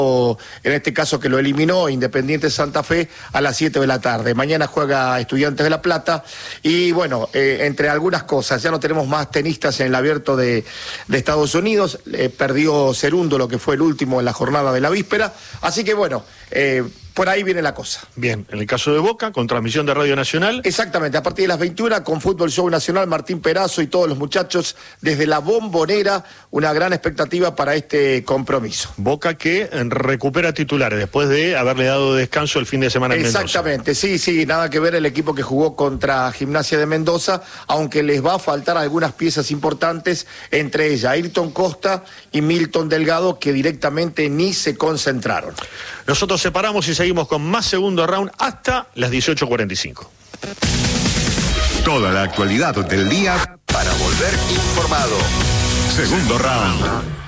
en este caso que lo eliminó Independiente Santa Fe a las 7 de la tarde. Mañana juega Estudiantes de La Plata y bueno, entre algunas cosas, ya no tenemos más tenistas en el abierto de Estados Unidos, perdió Cerundo, que fue el último en la jornada de la víspera, así que bueno, por ahí viene la cosa. Bien, en el caso de Boca, con transmisión de Radio Nacional. Exactamente, a partir de las 21 con Fútbol Show Nacional, Martín Perazo y todos los muchachos desde la Bombonera, una gran expectativa para este compromiso. Boca que recupera titulares después de haberle dado descanso el fin de semana en Mendoza. Exactamente, sí, nada que ver el equipo que jugó contra Gimnasia de Mendoza, aunque les va a faltar algunas piezas importantes, entre ellas Ayrton Costa y Milton Delgado, que directamente ni se concentraron. Nosotros separamos y seguimos con más segundo round hasta las 18:45. Toda la actualidad del día para volver informado. Segundo round.